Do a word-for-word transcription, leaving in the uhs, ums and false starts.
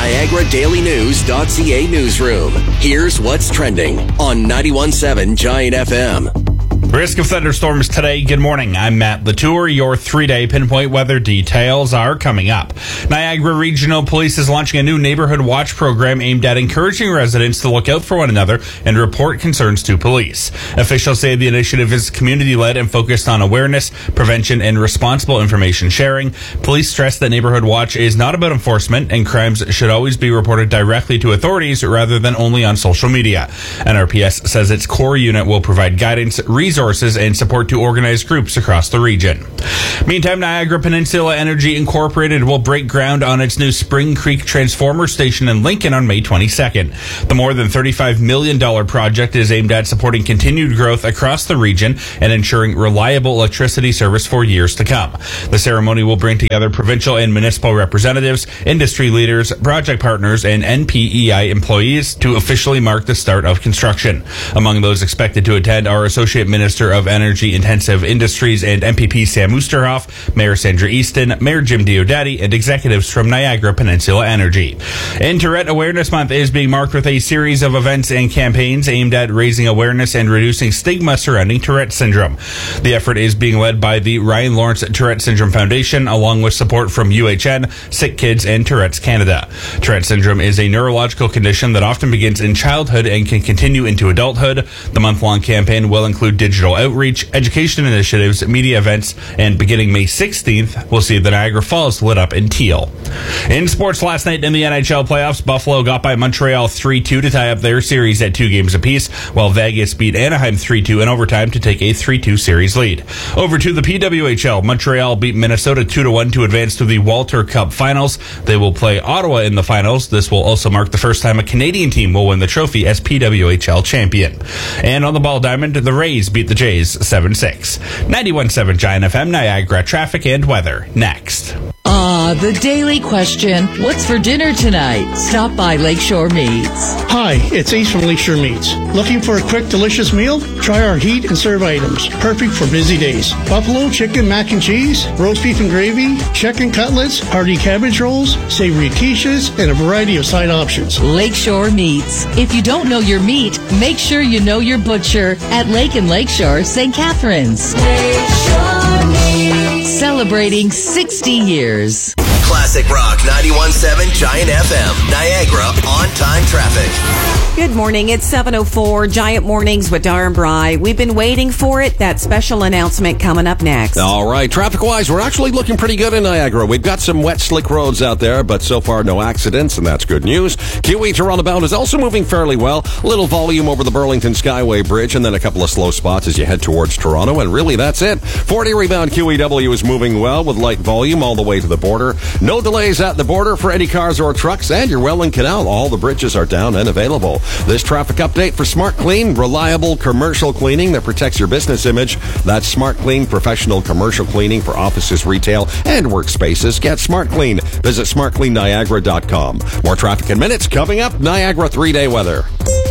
Niagara Daily News dot C A newsroom. Here's what's trending on ninety-one point seven Giant F M. Risk of thunderstorms today. Good morning. I'm Matt Latour. Your three-day pinpoint weather details are coming up. Niagara Regional Police is launching a new neighborhood watch program aimed at encouraging residents to look out for one another and report concerns to police. Officials say the initiative is community-led and focused on awareness, prevention, and responsible information sharing. Police stress that neighborhood watch is not about enforcement, and crimes should always be reported directly to authorities rather than only on social media. N R P S says its core unit will provide guidance, resources, and support to organized groups across the region. Meantime, Niagara Peninsula Energy Incorporated will break ground on its new Spring Creek Transformer Station in Lincoln on May twenty-second. The more than thirty-five million dollars project is aimed at supporting continued growth across the region and ensuring reliable electricity service for years to come. The ceremony will bring together provincial and municipal representatives, industry leaders, project partners, and N P E I employees to officially mark the start of construction. Among those expected to attend are Associate Minister of Energy Intensive Industries and M P P Sam Oosterhoff, Mayor Sandra Easton, Mayor Jim Diodati, and executives from Niagara Peninsula Energy. And Tourette Awareness Month is being marked with a series of events and campaigns aimed at raising awareness and reducing stigma surrounding Tourette syndrome. The effort is being led by the Ryan Lawrence Tourette Syndrome Foundation, along with support from U H N, Sick Kids, and Tourette's Canada. Tourette syndrome is a neurological condition that often begins in childhood and can continue into adulthood. The month-long campaign will include digital outreach, education initiatives, media events, and beginning May sixteenth, we'll see the Niagara Falls lit up in teal. In sports last night in the N H L playoffs, Buffalo got by Montreal three two to tie up their series at two games apiece, while Vegas beat Anaheim three two in overtime to take a three two series lead. Over to the P W H L, Montreal beat Minnesota two to one to advance to the Walter Cup Finals. They will play Ottawa in the finals. This will also mark the first time a Canadian team will win the trophy as P W H L champion. And on the Ball Diamond, the Rays beat the Jays seven six. ninety-one point seven Giant F M, Niagara traffic and weather. Next. Ah, the daily question. What's for dinner tonight? Stop by Lakeshore Meats. Hi, it's Ace from Lakeshore Meats. Looking for a quick, delicious meal? Try our heat and serve items. Perfect for busy days. Buffalo chicken mac and cheese, roast beef and gravy, chicken cutlets, hearty cabbage rolls, savory quiches, and a variety of side options. Lakeshore Meats. If you don't know your meat, make sure you know your butcher at Lake and Lakeshore, Saint Catharines. Lakeshore Meats. Celebrating sixty years. Classic Rock ninety-one point seven Giant F M. Niagara on-time traffic. Good morning. It's seven oh four. Giant Mornings with Darren Bry. We've been waiting for it. That special announcement coming up next. All right. Traffic-wise, we're actually looking pretty good in Niagara. We've got some wet, slick roads out there, but so far no accidents, and that's good news. Q E to Runabout is also moving fairly well. Little volume over the Burlington Skyway Bridge, and then a couple of slow spots as you head towards Toronto, and really that's it. forty rebound Q E W is moving well with light volume all the way to the border. No delays at the border for any cars or trucks, and your Welland Canal. All the bridges are down and available. This traffic update for Smart Clean, reliable commercial cleaning that protects your business image. That's Smart Clean, professional commercial cleaning for offices, retail, and workspaces. Get Smart Clean. Visit smart clean niagara dot com. More traffic in minutes coming up. Niagara three-day weather.